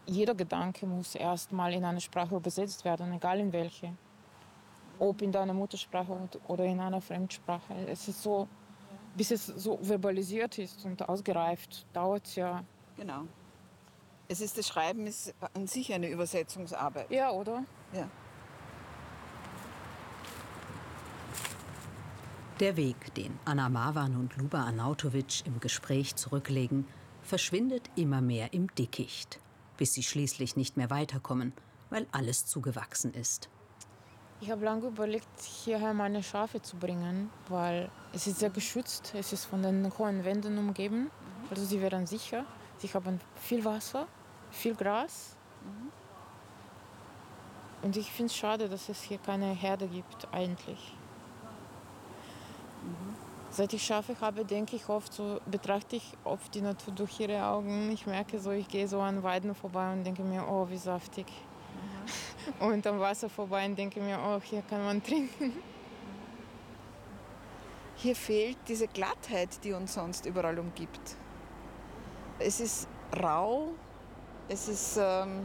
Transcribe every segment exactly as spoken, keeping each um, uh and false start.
jeder Gedanke muss erstmal in eine Sprache übersetzt werden, egal in welche. Ob in deiner Muttersprache oder in einer Fremdsprache. Es ist so, bis es so verbalisiert ist und ausgereift, dauert es ja. Genau. Es ist, das Schreiben ist an sich eine Übersetzungsarbeit. Ja, oder? Ja. Der Weg, den Anna Marwan und Luba Arnautovic im Gespräch zurücklegen, verschwindet immer mehr im Dickicht, bis sie schließlich nicht mehr weiterkommen, weil alles zugewachsen ist. Ich habe lange überlegt, hierher meine Schafe zu bringen, weil es ist sehr geschützt, es ist von den hohen Wänden umgeben, also sie wären sicher. Sie haben viel Wasser, viel Gras. Und ich finde es schade, dass es hier keine Herde gibt eigentlich. Seit ich Schafe habe, denke ich oft so, betrachte ich oft die Natur durch ihre Augen. Ich merke so, ich gehe so an Weiden vorbei und denke mir, oh, wie saftig. Mhm. Und am Wasser vorbei und denke mir, oh, hier kann man trinken. Hier fehlt diese Glattheit, die uns sonst überall umgibt. Es ist rau, es ist ähm,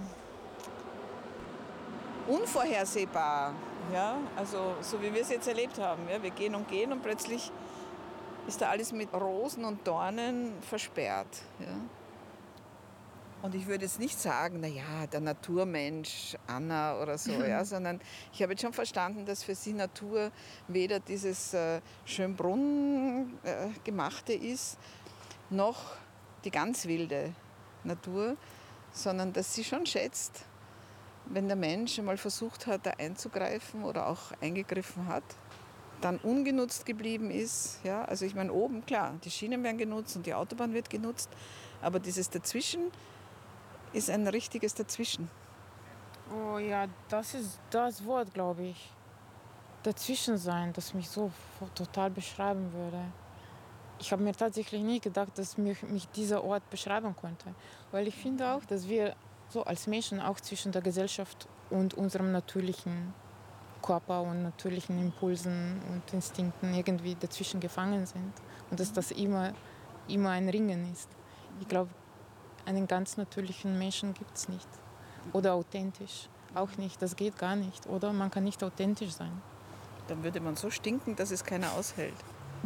unvorhersehbar. Ja? Also so wie wir es jetzt erlebt haben. Ja? Wir gehen und gehen und plötzlich ist da alles mit Rosen und Dornen versperrt. Ja? Und ich würde jetzt nicht sagen, naja, der Naturmensch, Anna oder so, ja, sondern ich habe jetzt schon verstanden, dass für sie Natur weder dieses äh, Schönbrunn äh, gemachte ist, noch die ganz wilde Natur, sondern dass sie schon schätzt, wenn der Mensch einmal versucht hat, da einzugreifen oder auch eingegriffen hat, dann ungenutzt geblieben ist. Ja, also ich meine, oben, klar, die Schienen werden genutzt und die Autobahn wird genutzt, aber dieses Dazwischen ist ein richtiges Dazwischen. Oh ja, das ist das Wort, glaube ich. Dazwischen sein, das mich so total beschreiben würde. Ich habe mir tatsächlich nie gedacht, dass mich, mich dieser Ort beschreiben könnte. Weil ich finde auch, dass wir so als Menschen auch zwischen der Gesellschaft und unserem natürlichen Körper und natürlichen Impulsen und Instinkten irgendwie dazwischen gefangen sind. Und dass das immer, immer ein Ringen ist. Ich glaube, einen ganz natürlichen Menschen gibt es nicht. Oder authentisch. Auch nicht. Das geht gar nicht. Oder man kann nicht authentisch sein. Dann würde man so stinken, dass es keiner aushält.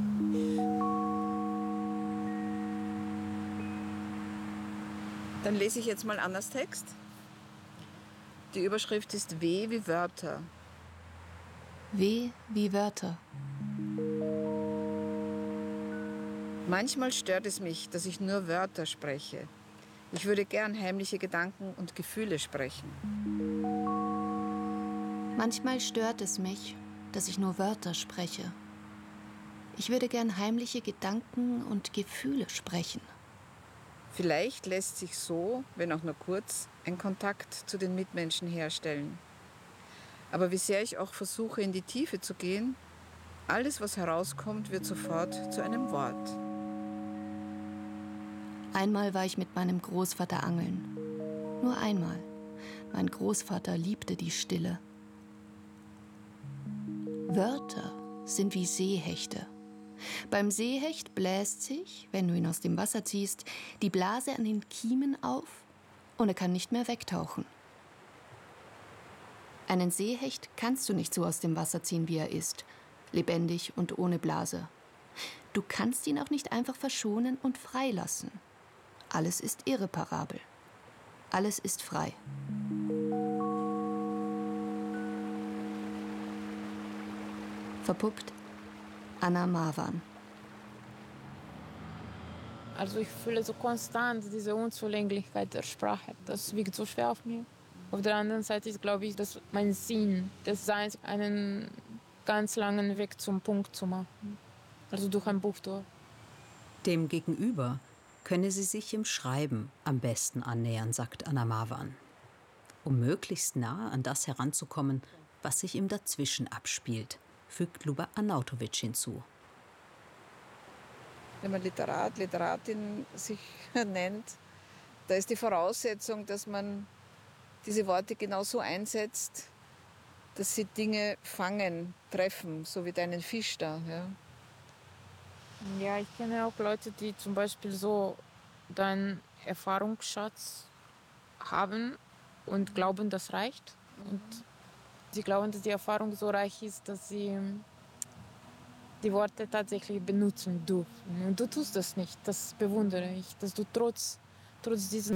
Dann lese ich jetzt mal Annas Text. Die Überschrift ist W wie Wörter. W wie Wörter. Manchmal stört es mich, dass ich nur Wörter spreche. Ich würde gern heimliche Gedanken und Gefühle sprechen. Manchmal stört es mich, dass ich nur Wörter spreche. Ich würde gern heimliche Gedanken und Gefühle sprechen. Vielleicht lässt sich so, wenn auch nur kurz, ein Kontakt zu den Mitmenschen herstellen. Aber wie sehr ich auch versuche, in die Tiefe zu gehen, alles, was herauskommt, wird sofort zu einem Wort. Einmal war ich mit meinem Großvater angeln. Nur einmal. Mein Großvater liebte die Stille. Wörter sind wie Seehechte. Beim Seehecht bläst sich, wenn du ihn aus dem Wasser ziehst, die Blase an den Kiemen auf und er kann nicht mehr wegtauchen. Einen Seehecht kannst du nicht so aus dem Wasser ziehen, wie er ist, lebendig und ohne Blase. Du kannst ihn auch nicht einfach verschonen und freilassen. Alles ist irreparabel. Alles ist frei. Verpuppt Anna Marwan. Also ich fühle so konstant diese Unzulänglichkeit der Sprache. Das wiegt so schwer auf mir. Auf der anderen Seite ist, glaube ich, dass mein Sinn des Seins einen ganz langen Weg zum Punkt zu machen. Also durch ein Buch durch. Dem Gegenüber könne sie sich im Schreiben am besten annähern, sagt Anna Marwan. Um möglichst nah an das heranzukommen, was sich im Dazwischen abspielt, fügt Luba Arnautovic hinzu. Wenn man Literat, Literatin sich nennt, da ist die Voraussetzung, dass man diese Worte genau so einsetzt, dass sie Dinge fangen, treffen, so wie deinen Fisch da. Ja. Ja, ich kenne auch Leute, die zum Beispiel so deinen Erfahrungsschatz haben und glauben, das reicht. Und sie glauben, dass die Erfahrung so reich ist, dass sie die Worte tatsächlich benutzen dürfen. Und du tust das nicht. Das bewundere ich, dass du trotz, trotz diesen